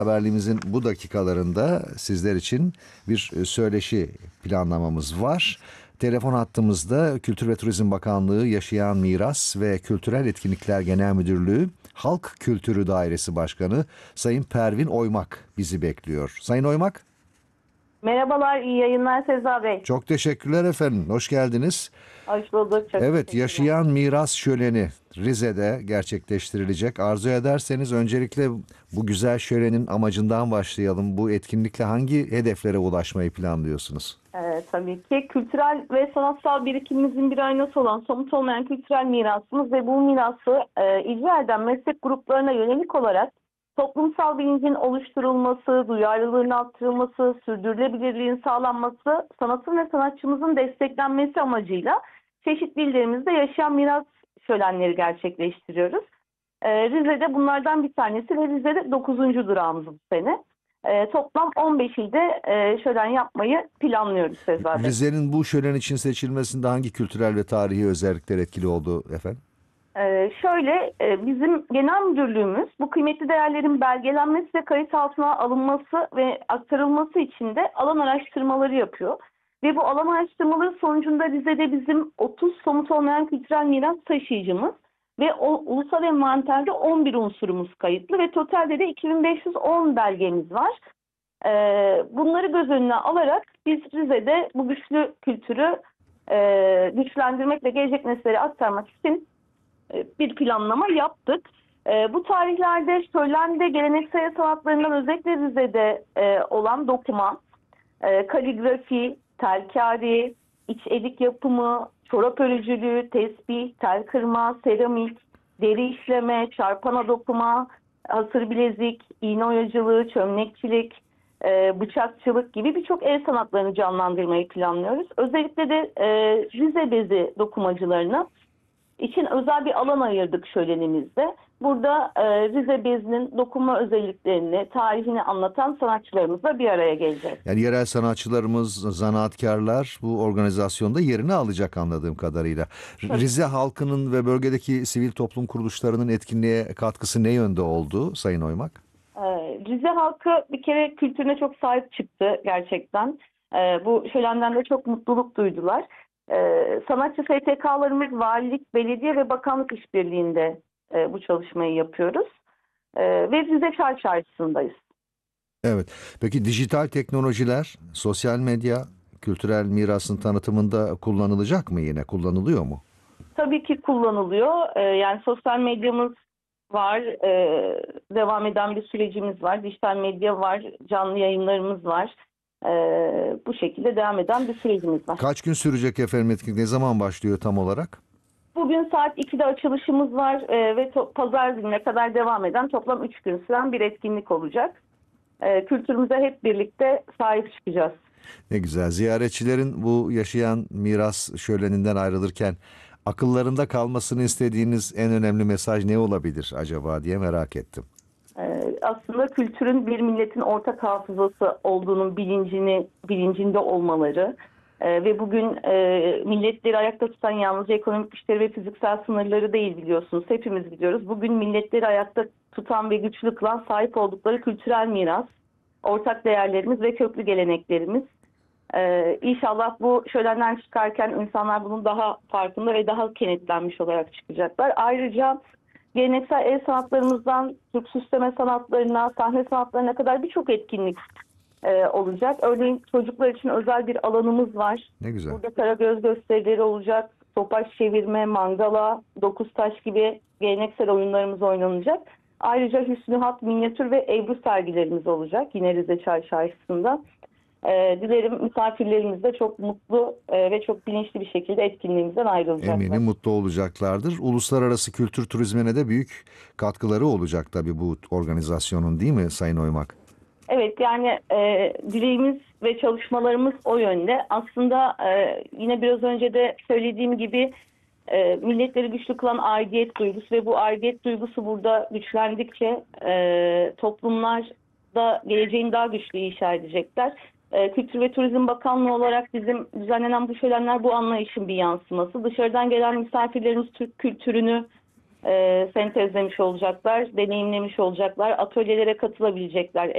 Haberliğimizin bu dakikalarında sizler için bir söyleşi planlamamız var. Telefon hattımızda Kültür ve Turizm Bakanlığı Yaşayan Miras ve Kültürel Etkinlikler Genel Müdürlüğü Halk Kültürü Dairesi Başkanı Sayın Pervin Oymak bizi bekliyor. Sayın Oymak. Merhabalar, iyi yayınlar Seza Bey. Çok teşekkürler efendim. Hoş geldiniz. Hoş bulduk. Çok Evet, teşekkürler. Yaşayan Miras Şöleni Rize'de gerçekleştirilecek. Arzu ederseniz öncelikle bu güzel şölenin amacından başlayalım. Bu etkinlikle hangi hedeflere ulaşmayı planlıyorsunuz? Tabii ki kültürel ve sanatsal birikimimizin bir aynası olan somut olmayan kültürel mirasımız ve bu mirası icra eden meslek gruplarına yönelik olarak toplumsal bilincin oluşturulması, duyarlılığın arttırılması, sürdürülebilirliğin sağlanması, sanatın ve sanatçımızın desteklenmesi amacıyla çeşitli illerimizde yaşayan miras şölenleri gerçekleştiriyoruz. Rize'de bunlardan bir tanesi ve Rize'de 9. durağımız bu sene. Toplam 15 ilde şölen yapmayı planlıyoruz Seza Bey. Rize'nin bu şölen için seçilmesinde hangi kültürel ve tarihi özellikler etkili oldu efendim? Bizim genel müdürlüğümüz bu kıymetli değerlerin belgelenmesi ve kayıt altına alınması ve aktarılması için de alan araştırmaları yapıyor. Ve bu alan araştırmaları sonucunda Rize'de bizim 30 somut olmayan kültürel miras taşıyıcımız ve ulusal envanterde 11 unsurumuz kayıtlı ve totalde de 2510 belgemiz var. Bunları göz önüne alarak biz Rize'de bu güçlü kültürü güçlendirmek ve gelecek nesillere aktarmak için bir planlama yaptık. Bu tarihlerde şölende geleneksel sanatlarından özellikle Rize'de olan dokuma, kaligrafi, telkari, iç elik yapımı, çorap örücülüğü, tesbih, tel kırma, seramik, deri işleme, çarpana dokuma, hasır bilezik, iğne oyacılığı, çömlekçilik, bıçakçılık gibi birçok el sanatlarını canlandırmayı planlıyoruz. Özellikle de Rize bezi dokumacılarına için özel bir alan ayırdık şölenimizde. Burada Rize bezinin dokuma özelliklerini, tarihini anlatan sanatçılarımızla bir araya geleceğiz. Yani yerel sanatçılarımız, zanaatkarlar bu organizasyonda yerini alacak anladığım kadarıyla. Rize halkının ve bölgedeki sivil toplum kuruluşlarının etkinliğe katkısı ne yönde oldu Sayın Oymak? Rize halkı bir kere kültürüne çok sahip çıktı gerçekten. Bu şölenden de çok mutluluk duydular. Sanatçı STK'larımız valilik, belediye ve bakanlık işbirliğinde bu çalışmayı yapıyoruz. Ve Rize Çarşısı'ndayız. Evet. Peki dijital teknolojiler, sosyal medya, kültürel mirasın tanıtımında kullanılacak mı yine? Kullanılıyor mu? Tabii ki kullanılıyor. Yani sosyal medyamız var, devam eden bir sürecimiz var. Dijital medya var, canlı yayınlarımız var. Bu şekilde devam eden bir sürecimiz var. Kaç gün sürecek efendim etkinlik? Ne zaman başlıyor tam olarak? Bugün saat 2'de açılışımız var ve pazar gününe kadar devam eden toplam 3 gün süren bir etkinlik olacak. Kültürümüze hep birlikte sahip çıkacağız. Ne güzel. Ziyaretçilerin bu yaşayan miras şöleninden ayrılırken akıllarında kalmasını istediğiniz en önemli mesaj ne olabilir acaba diye merak ettim. Aslında kültürün bir milletin ortak hafızası olduğunun bilincinde olmaları ve bugün milletleri ayakta tutan yalnızca ekonomik güçleri ve fiziksel sınırları değil biliyorsunuz. Hepimiz biliyoruz. Bugün milletleri ayakta tutan ve güçlü kılan sahip oldukları kültürel miras, ortak değerlerimiz ve köklü geleneklerimiz. İnşallah bu şölenden çıkarken insanlar bunun daha farkında ve daha kenetlenmiş olarak çıkacaklar. Ayrıca geleneksel el sanatlarımızdan Türk süsleme sanatlarına, sahne sanatlarına kadar birçok etkinlik olacak. Örneğin çocuklar için özel bir alanımız var. Ne güzel. Burada karagöz gösterileri olacak, topaç çevirme, mangala, dokuz taş gibi geleneksel oyunlarımız oynanacak. Ayrıca Hüsnü Hat, minyatür ve ebru sergilerimiz olacak yine Rize Çarşısı'nda. Dilerim misafirlerimiz de çok mutlu ve çok bilinçli bir şekilde etkinliğimizden ayrılacaklar. Eminim mutlu olacaklardır. Uluslararası kültür turizmine de büyük katkıları olacak tabii bu organizasyonun, değil mi Sayın Oymak? Evet, yani dileğimiz ve çalışmalarımız o yönde. Aslında yine biraz önce de söylediğim gibi milletleri güçlü kılan aidiyet duygusu ve bu aidiyet duygusu burada güçlendikçe toplumlar da geleceğin daha güçlü inşa edecekler. Kültür ve Turizm Bakanlığı olarak bizim düzenlenen bu şölenler bu anlayışın bir yansıması. Dışarıdan gelen misafirlerimiz Türk kültürünü sentezlemiş olacaklar, deneyimlemiş olacaklar, atölyelere katılabilecekler.